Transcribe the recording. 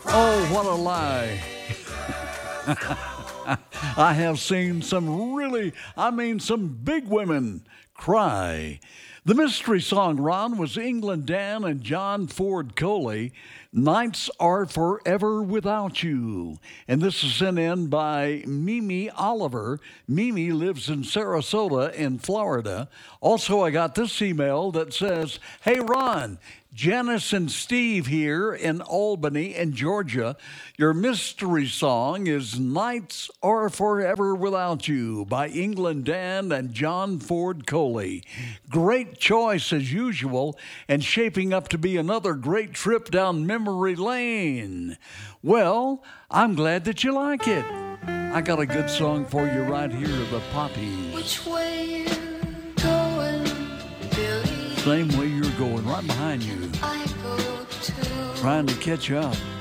Oh, what a lie. I have seen some big women cry. The mystery song, Ron, was England Dan and John Ford Coley. Nights Are Forever Without You. And this is sent in by Mimi Oliver. Mimi lives in Sarasota in Florida. Also, I got this email that says, "Hey, Ron, Janice and Steve here in Albany in Georgia. Your mystery song is Nights Are Forever Without You by England Dan and John Ford Coley. Great choice as usual and shaping up to be another great trip down memory lane." Well, I'm glad that you like it. I got a good song for you right here, The Poppies. Which way you going, Billy? Same way you're going, right behind you. I go to Trying to catch up.